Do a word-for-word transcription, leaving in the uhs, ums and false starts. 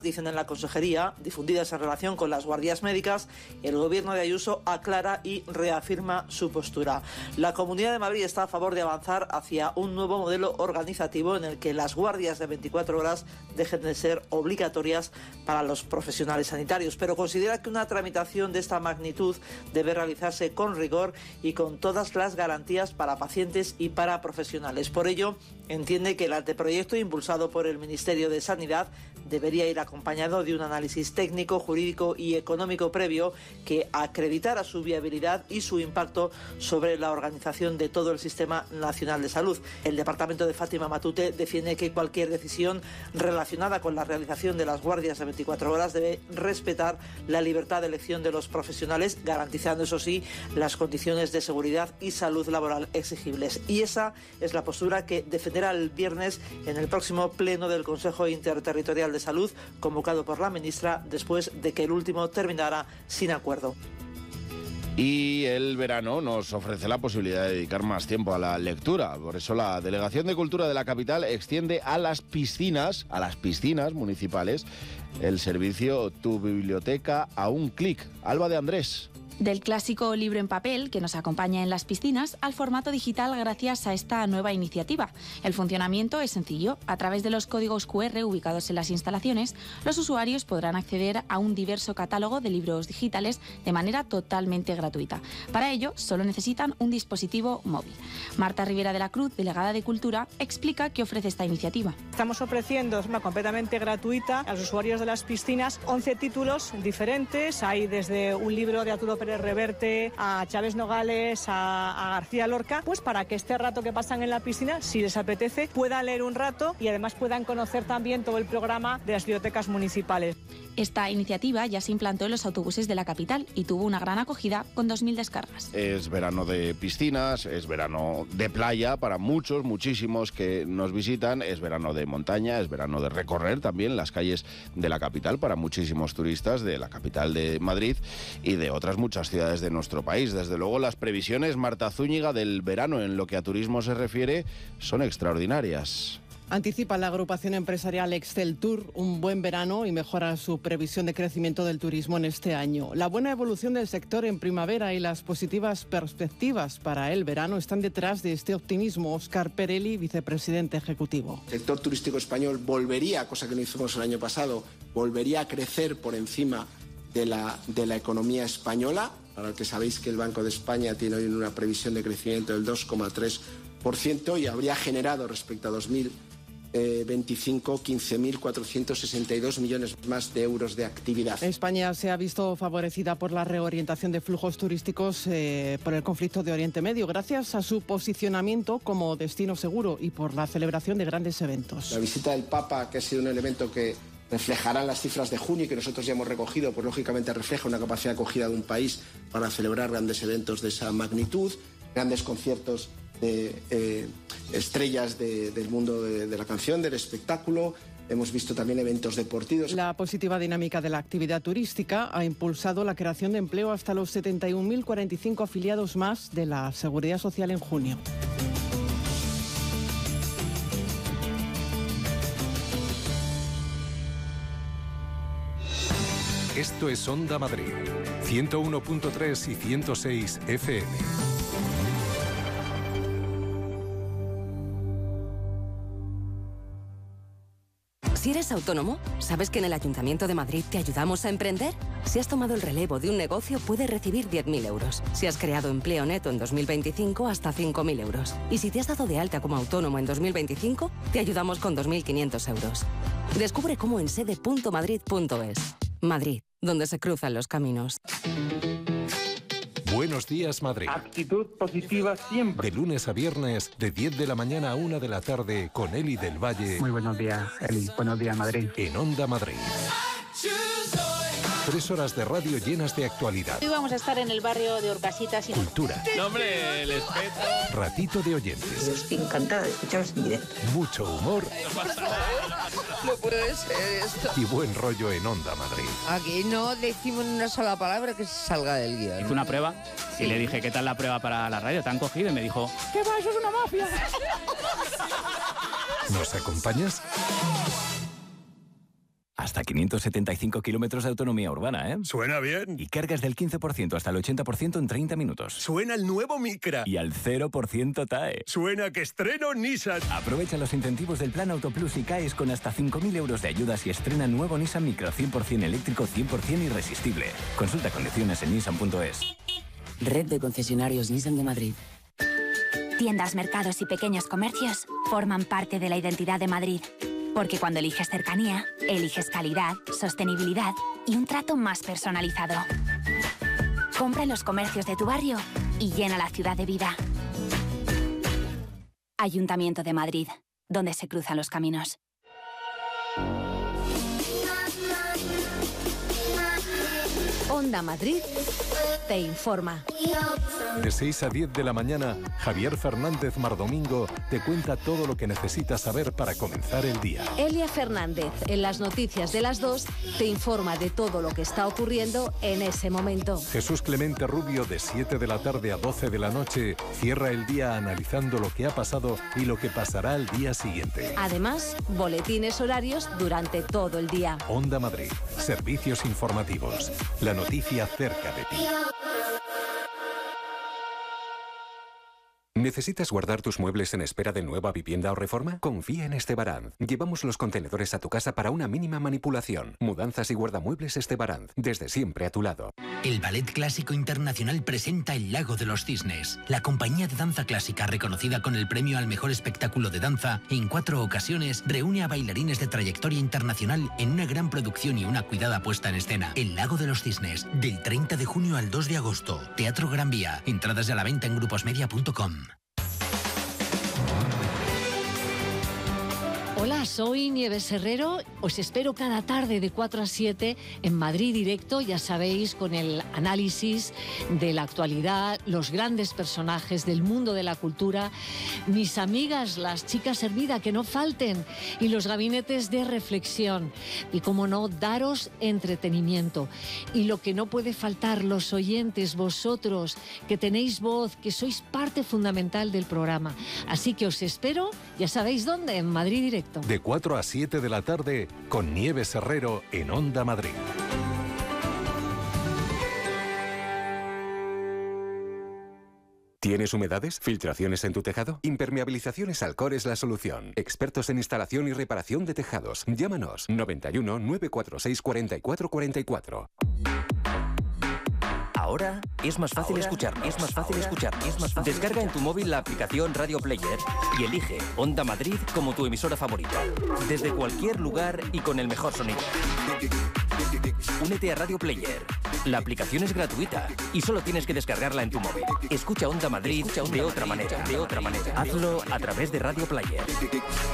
Dicen en la consejería, difundidas en relación con las guardias médicas, el gobierno de Ayuso aclara y reafirma su postura. La Comunidad de Madrid está a favor de avanzar hacia un nuevo modelo organizativo en el que las guardias de veinticuatro horas dejen de ser obligatorias para los profesionales sanitarios, pero considera que una tramitación de esta magnitud debe realizarse con rigor y con todas las garantías para pacientes y para profesionales. Por ello, entiende que el anteproyecto impulsado por el Ministerio de Sanidad debería ir acompañado de un análisis técnico, jurídico y económico previo que acreditara su viabilidad y su impacto sobre la organización de todo el Sistema Nacional de Salud. El departamento de Fátima Matute defiende que cualquier decisión relacionada con la realización de las guardias de veinticuatro horas debe respetar la libertad de elección de los profesionales, garantizando, eso sí, las condiciones de seguridad y salud laboral exigibles. Y esa es la postura que defenderá el viernes en el próximo pleno del Consejo Interterritorial de Salud, convocado por la ministra después de que el último terminara sin acuerdo. Y el verano nos ofrece la posibilidad de dedicar más tiempo a la lectura. Por eso la Delegación de Cultura de la capital extiende a las piscinas, a las piscinas municipales, el servicio Tu Biblioteca a un clic. Alba de Andrés. Del clásico libro en papel que nos acompaña en las piscinas al formato digital gracias a esta nueva iniciativa. El funcionamiento es sencillo. A través de los códigos cu erre ubicados en las instalaciones, los usuarios podrán acceder a un diverso catálogo de libros digitales de manera totalmente gratuita. Para ello, solo necesitan un dispositivo móvil. Marta Rivera de la Cruz, delegada de Cultura, explica qué ofrece esta iniciativa. Estamos ofreciendo de forma completamente gratuita a los usuarios de las piscinas once títulos diferentes. Hay desde un libro de Arturo Pérez Reverte, a Chávez Nogales, a, a García Lorca, pues para que este rato que pasan en la piscina, si les apetece, puedan leer un rato y además puedan conocer también todo el programa de las bibliotecas municipales. Esta iniciativa ya se implantó en los autobuses de la capital y tuvo una gran acogida con dos mil descargas. Es verano de piscinas, es verano de playa para muchos, muchísimos que nos visitan, es verano de montaña, es verano de recorrer también las calles de la capital para muchísimos turistas de la capital de Madrid y de otras muchas ciudades de nuestro país. Desde luego las previsiones, Marta Zúñiga, del verano en lo que a turismo se refiere son extraordinarias. Anticipa la agrupación empresarial Exceltur un buen verano y mejora su previsión de crecimiento del turismo en este año. La buena evolución del sector en primavera y las positivas perspectivas para el verano están detrás de este optimismo. Óscar Perelli, vicepresidente ejecutivo. El sector turístico español volvería, cosa que no hicimos el año pasado, volvería a crecer por encima de la, de la economía española, para el que sabéis que el Banco de España tiene hoy una previsión de crecimiento del dos coma tres por ciento y habría generado respecto a dos mil veinticinco quince mil cuatrocientos sesenta y dos millones más de euros de actividad. España se ha visto favorecida por la reorientación de flujos turísticos eh, por el conflicto de Oriente Medio, gracias a su posicionamiento como destino seguro y por la celebración de grandes eventos. La visita del Papa, que ha sido un elemento que reflejarán las cifras de junio y que nosotros ya hemos recogido, pues lógicamente refleja una capacidad de acogida de un país para celebrar grandes eventos de esa magnitud, grandes conciertos de eh, estrellas de, del mundo de, de la canción, del espectáculo. Hemos visto también eventos deportivos. La positiva dinámica de la actividad turística ha impulsado la creación de empleo hasta los setenta y un mil cuarenta y cinco afiliados más de la Seguridad Social en junio. Esto es Onda Madrid, ciento uno punto tres y ciento seis F M. Si eres autónomo, ¿sabes que en el Ayuntamiento de Madrid te ayudamos a emprender? Si has tomado el relevo de un negocio, puedes recibir diez mil euros. Si has creado empleo neto en dos mil veinticinco, hasta cinco mil euros. Y si te has dado de alta como autónomo en dos mil veinticinco, te ayudamos con dos mil quinientos euros. Descubre cómo en sede punto madrid punto es. Madrid, donde se cruzan los caminos. Buenos días, Madrid. Actitud positiva siempre. De lunes a viernes, de diez de la mañana a una de la tarde, con Eli del Valle. Muy buenos días, Eli. Buenos días, Madrid. En Onda Madrid. Tres horas de radio llenas de actualidad. Hoy vamos a estar en el barrio de Orcasitas y cultura. No, hombre, el espeto. Ratito de oyentes. Yo estoy encantada de escucharos en directo. Mucho humor. No pasa nada. No puede ser esto. Y buen rollo en Onda Madrid. Aquí no decimos una sola palabra que salga del guión. Hice una prueba sí. y le dije, ¿qué tal la prueba para la radio? ¿Te han cogido? Y me dijo, ¿qué va? Eso es una mafia. ¿Nos acompañas? Hasta quinientos setenta y cinco kilómetros de autonomía urbana, ¿eh? Suena bien. Y cargas del quince por ciento hasta el ochenta por ciento en treinta minutos. Suena el nuevo Micra. Y al cero por ciento T A E. Suena que estreno Nissan. Aprovecha los incentivos del Plan Autoplus y caes con hasta cinco mil euros de ayudas y estrena nuevo Nissan Micra cien por ciento eléctrico, cien por ciento irresistible. Consulta condiciones en nissan punto es. Red de concesionarios Nissan de Madrid. Tiendas, mercados y pequeños comercios forman parte de la identidad de Madrid. Porque cuando eliges cercanía, eliges calidad, sostenibilidad y un trato más personalizado. Compra en los comercios de tu barrio y llena la ciudad de vida. Ayuntamiento de Madrid, donde se cruzan los caminos. Onda Madrid te informa. De seis a diez de la mañana, Javier Fernández Mardomingo te cuenta todo lo que necesitas saber para comenzar el día. Elia Fernández, en las noticias de las dos, te informa de todo lo que está ocurriendo en ese momento. Jesús Clemente Rubio, de siete de la tarde a doce de la noche, cierra el día analizando lo que ha pasado y lo que pasará al día siguiente. Además, boletines horarios durante todo el día. Onda Madrid, servicios informativos. La noticia cerca de ti. ¿Necesitas guardar tus muebles en espera de nueva vivienda o reforma? Confía en Estebaranz. Llevamos los contenedores a tu casa para una mínima manipulación. Mudanzas y guardamuebles Estebaranz. Desde siempre a tu lado. El Ballet Clásico Internacional presenta El Lago de los Cisnes. La compañía de danza clásica, reconocida con el premio al mejor espectáculo de danza, en cuatro ocasiones reúne a bailarines de trayectoria internacional en una gran producción y una cuidada puesta en escena. El Lago de los Cisnes, del treinta de junio al dos de agosto. Teatro Gran Vía. Entradas a la venta en gruposmedia punto com. Hola, soy Nieves Herrero. Os espero cada tarde de cuatro a siete en Madrid Directo, ya sabéis, con el análisis de la actualidad, los grandes personajes del mundo de la cultura, mis amigas, las chicas Hermida, que no falten, y los gabinetes de reflexión. Y, como no, daros entretenimiento. Y lo que no puede faltar, los oyentes, vosotros, que tenéis voz, que sois parte fundamental del programa. Así que os espero, ya sabéis dónde, en Madrid Directo. De cuatro a siete de la tarde, con Nieves Herrero en Onda Madrid. ¿Tienes humedades? ¿Filtraciones en tu tejado? Impermeabilizaciones Alcor es la solución. Expertos en instalación y reparación de tejados. Llámanos noventa y uno, nueve cuatro seis, cuarenta y cuatro cuarenta y cuatro. Ahora es más fácil Ahora escuchar, es más fácil escuchar, es más fácil. Descarga en tu móvil la aplicación Radio Player y elige Onda Madrid como tu emisora favorita. Desde cualquier lugar y con el mejor sonido. Únete a Radio Player. La aplicación es gratuita y solo tienes que descargarla en tu móvil. Escucha Onda Madrid de otra manera, de otra manera. Hazlo a través de Radio Player.